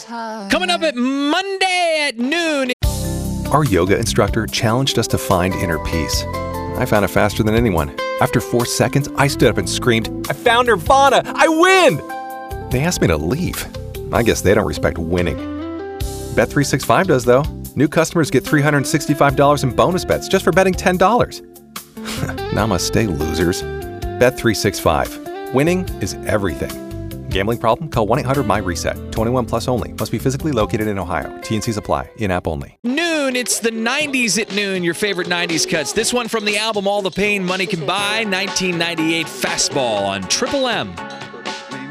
Coming up at Monday at noon. Our yoga instructor challenged us to find inner peace. I found it faster than anyone. After 4 seconds, I stood up and screamed, "I found Nirvana! I win!" They asked me to leave. I guess they don't respect winning. Bet365 does, though. New customers get $365 in bonus bets just for betting $10. Namaste, losers. Bet365. Winning is everything. Gambling problem? Call 1-800-MY-RESET. 21 plus only. Must be physically located in Ohio. T&Cs apply. In-app only. Noon, it's the 90s at noon, your favorite 90s cuts. This one from the album All the Pain Money Can Buy, 1998 Fastball on Triple M.